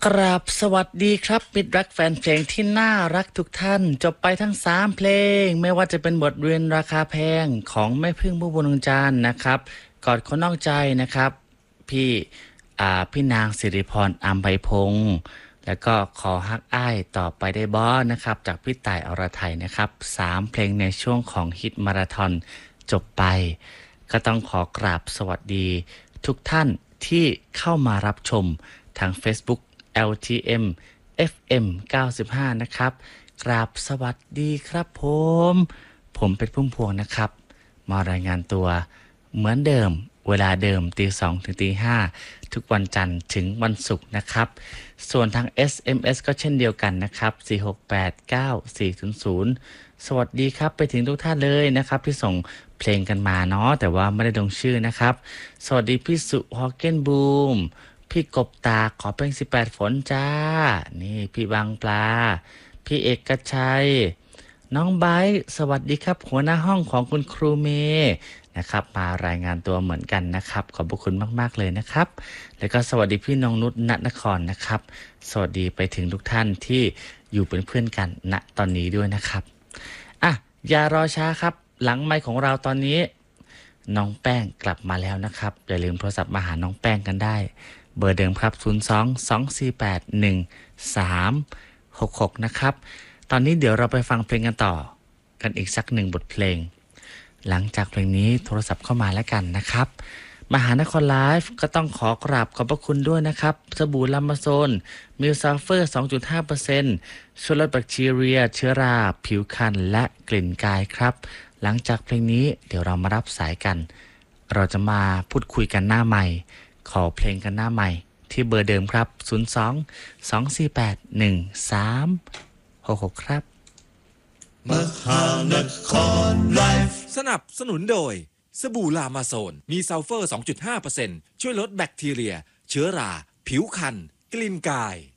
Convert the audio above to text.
กราบสวัสดีครับมิตรรักแฟนเพลงที่น่ารักทุกท่านจบไปทั้ง3เพลงไม่ว่าจะเป็นบทเรียนราคาแพงของแม่พึ่งพุ่มพวงดวงจันทร์นะครับกอดคนนอกใจนะครับพี่นางสิริพรอัมไพพงศ์แล้วก็ขอฮักอ้ายต่อไปได้บ่นะครับจากพี่ต่ายอรไทยนะครับ3เพลงในช่วงของฮิตมาราธอนจบไปก็ต้องขอกราบสวัสดีทุกท่านที่เข้ามารับชมทาง Facebook LTM FM 95นะครับกราบสวัสดีครับผมเป็นพุ่มพวงนะครับมารายงานตัวเหมือนเดิมเวลาเดิมตี 2 ถึงตี 5ทุกวันจันทร์ถึงวันศุกร์นะครับส่วนทาง SMS ก็เช่นเดียวกันนะครับ4689400สวัสดีครับไปถึงทุกท่านเลยนะครับที่ส่งเพลงกันมาเนาะแต่ว่าไม่ได้ลงชื่อนะครับสวัสดีพี่สุฮอกเกนบูมพี่กบตาขอเพลง18ฝนจ้านี่พี่บางปลาพี่เอกชัยน้องไบร์ทสวัสดีครับหัวหน้าห้องของคุณครูเมย์นะครับมารายงานตัวเหมือนกันนะครับขอบคุณมากๆเลยนะครับแล้วก็สวัสดีพี่น้องนุชณนครนะครับสวัสดีไปถึงทุกท่านที่อยู่เป็นเพื่อนกันณตอนนี้ด้วยนะครับอ่ะอย่ารอช้าครับหลังไมค์ของเราตอนนี้น้องแป้งกลับมาแล้วนะครับอย่าลืมโทรศัพท์มาหาน้องแป้งกันได้เบอร์เดิมครับ02-248-1366นะครับตอนนี้เดี๋ยวเราไปฟังเพลงกันต่อกันอีกสัก1บทเพลงหลังจากเพลงนี้โทรศัพท์เข้ามาแล้วกันนะครับมหานครไลฟ์ก็ต้องขอกราบขอบพระคุณด้วยนะครับสบู่ลามาโซนมิลซัลเฟอร์ 2.5% ช่วยลดแบคทีเรียเชื้อราผิวคันและกลิ่นกายครับหลังจากเพลงนี้เดี๋ยวเรามารับสายกันเราจะมาพูดคุยกันหน้าใหม่ขอเพลงกันหน้าใหม่ที่เบอร์เดิมครับ02-248-1366ครับมหานครไลฟ์สนับสนุนโดยสบู่ลามาโซนมีซัลเฟอร์ 2.5% ช่วยลดแบคทีเรียเชื้อราผิวคันกลิ่นกาย